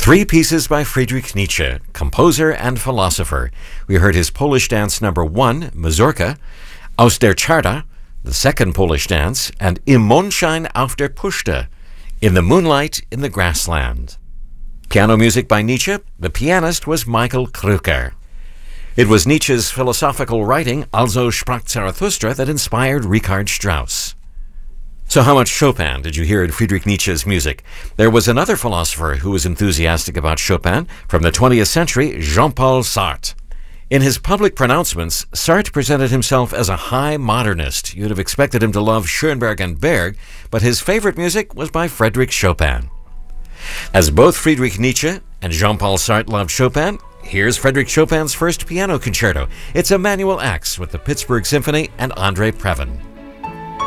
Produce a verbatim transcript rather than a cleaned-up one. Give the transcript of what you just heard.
Three pieces by Friedrich Nietzsche, composer and philosopher. We heard his Polish dance number one, Mazurka, Aus der Czarda, the second Polish dance, and Im Mondschein auf der Puszta, In the Moonlight in the Grassland. Piano music by Nietzsche. The pianist was Michael Krücker. It was Nietzsche's philosophical writing, Also sprach Zarathustra, that inspired Richard Strauss. So how much Chopin did you hear in Friedrich Nietzsche's music? There was another philosopher who was enthusiastic about Chopin from the twentieth century, Jean-Paul Sartre. In his public pronouncements, Sartre presented himself as a high modernist. You'd have expected him to love Schoenberg and Berg, but his favorite music was by Frédéric Chopin. As both Friedrich Nietzsche and Jean-Paul Sartre loved Chopin, here's Frédéric Chopin's first piano concerto. It's Emmanuel Ax with the Pittsburgh Symphony and André Previn.